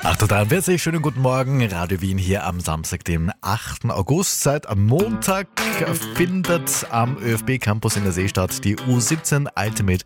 8.43 Uhr, schönen guten Morgen. Radio Wien hier am Samstag, dem 8. August. Seit am Montag findet am ÖFB-Campus in der Seestadt die U17 Ultimate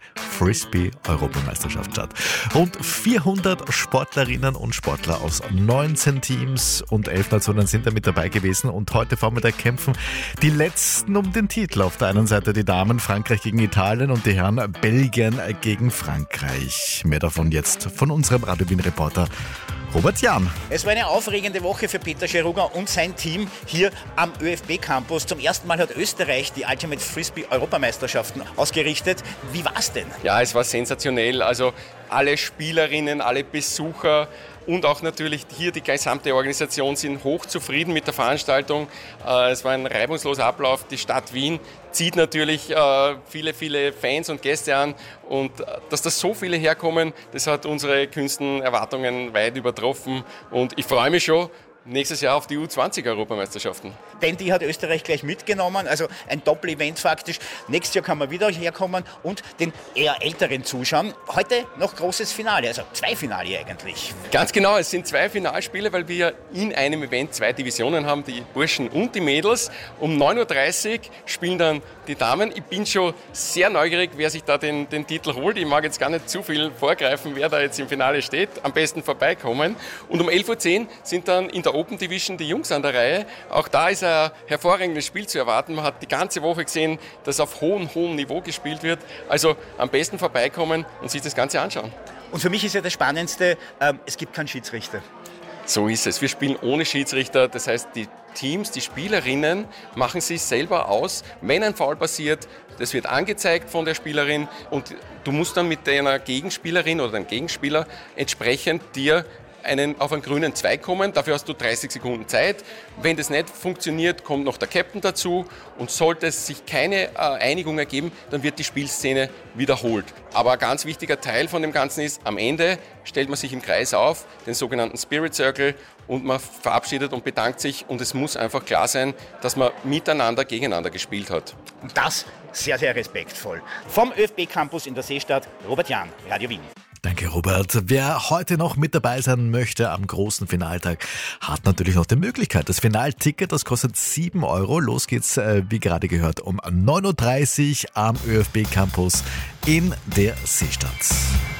Frisbee-Europameisterschaft statt. Rund 400 Sportlerinnen und Sportler aus 19 Teams und 11 Nationen sind da mit dabei gewesen. Und heute Vormittag kämpfen die Letzten um den Titel. Auf der einen Seite die Damen Frankreich gegen Italien und die Herren Belgien gegen Frankreich. Mehr davon jetzt von unserem Radio Wien-Reporter Robert Jahn. Es war eine aufregende Woche für Peter Scheruga und sein Team hier am ÖFB-Campus. Zum ersten Mal hat Österreich die Ultimate Frisbee-Europameisterschaften ausgerichtet. Wie war's denn? Ja, es war sensationell. Also alle Spielerinnen, alle Besucher und auch natürlich hier die gesamte Organisation sind hochzufrieden mit der Veranstaltung. Es war ein reibungsloser Ablauf. Die Stadt Wien zieht natürlich viele Fans und Gäste an. Und dass da so viele herkommen, das hat unsere kühnsten Erwartungen weit übertroffen. Und ich freue mich schon nächstes Jahr auf die U20-Europameisterschaften. Denn die hat Österreich gleich mitgenommen, also ein Doppel-Event faktisch. Nächstes Jahr kann man wieder herkommen und den eher älteren zuschauen. Heute noch großes Finale, also 2 Finale eigentlich. Ganz genau, es sind 2 Finalspiele, weil wir in einem Event 2 Divisionen haben, die Burschen und die Mädels. Um 9.30 Uhr spielen dann die Damen. Ich bin schon sehr neugierig, wer sich da den Titel holt. Ich mag jetzt gar nicht zu viel vorgreifen, wer da jetzt im Finale steht. Am besten vorbeikommen. Und um 11.10 Uhr sind dann in der Open Division die Jungs an der Reihe. Auch da ist ein hervorragendes Spiel zu erwarten. Man hat die ganze Woche gesehen, dass auf hohem Niveau gespielt wird. Also am besten vorbeikommen und sich das Ganze anschauen. Und für mich ist ja das Spannendste, es gibt keinen Schiedsrichter. So ist es. Wir spielen ohne Schiedsrichter. Das heißt, die Teams, die Spielerinnen machen sich selber aus. Wenn ein Foul passiert, das wird angezeigt von der Spielerin und du musst dann mit deiner Gegenspielerin oder deinem Gegenspieler entsprechend dir auf einen grünen Zweig kommen. Dafür hast du 30 Sekunden Zeit. Wenn das nicht funktioniert, kommt noch der Captain dazu und sollte es sich keine Einigung ergeben, dann wird die Spielszene wiederholt. Aber ein ganz wichtiger Teil von dem Ganzen ist, am Ende stellt man sich im Kreis auf, den sogenannten Spirit Circle, und man verabschiedet und bedankt sich und es muss einfach klar sein, dass man miteinander gegeneinander gespielt hat. Und das sehr, sehr respektvoll. Vom ÖFB-Campus in der Seestadt, Robert Jahn, Radio Wien. Danke, Robert. Wer heute noch mit dabei sein möchte am großen Finaltag, hat natürlich noch die Möglichkeit. Das Finalticket, das kostet 7 Euro. Los geht's, wie gerade gehört, um 9.30 Uhr am ÖFB-Campus in der Seestadt.